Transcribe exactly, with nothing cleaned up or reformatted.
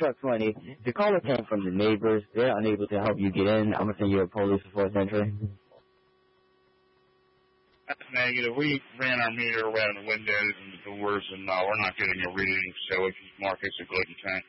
Truck twenty. The caller came from the neighbors. They're unable to help you get in. I'm going to send you a police report entry. That's negative. We ran our meter around the windows and the doors, and uh, we're not getting a reading, so if you mark it's a good intent.